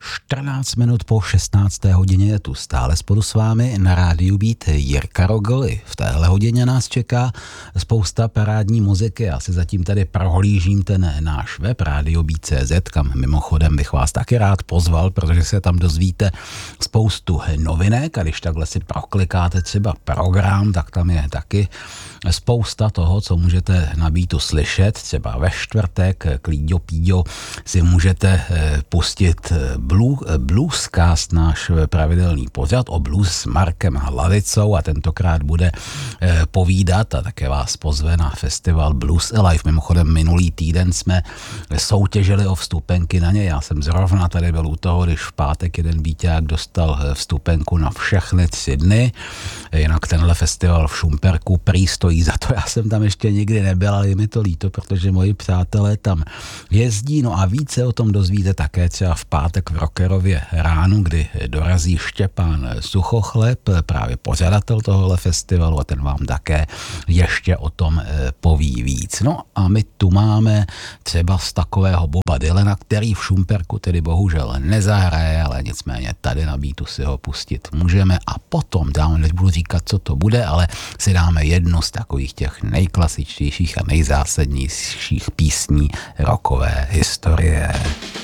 14 minut po 16. hodině je tu stále spolu s vámi na rádiu Beat Jirka Rogl. V téhle hodině nás čeká spousta parádní muziky. Já si zatím tady prohlížím ten náš web radiobeat.cz, kam mimochodem bych vás taky rád pozval, protože se tam dozvíte spoustu novinek a když takhle si proklikáte třeba program, tak tam je taky spousta toho, co můžete na Beatu slyšet. Třeba ve čtvrtek Klíďo Píďo si můžete pustit Bluescast, náš pravidelný pořad o blues s Markem Hlavicou a tentokrát bude povídat a také vás pozve na festival Blues Alive. Mimochodem minulý týden jsme soutěžili o vstupenky na ně. Já jsem zrovna tady byl u toho, když v pátek jeden Bíťák dostal vstupenku na všechny 3 dny. Jinak tenhle festival v Šumperku prý stojí za to. Já jsem tam ještě nikdy nebyl, ale je mi to líto, protože moji přátelé tam jezdí. No a více o tom dozvíte také třeba v pátek v Rockerově ránu, kdy dorazí Štěpán Suchochleb, právě pořadatel tohohle festivalu, a ten vám také ještě o tom poví víc. No a my tu máme třeba z takového Boba Dylana, který v Šumperku tedy bohužel nezahraje, ale nicméně tady na Beatu si ho pustit můžeme a potom nebudu říkat, co to bude, ale si dáme jednu z takových těch nejklasičtějších a nejzásadnějších písní rockové historie.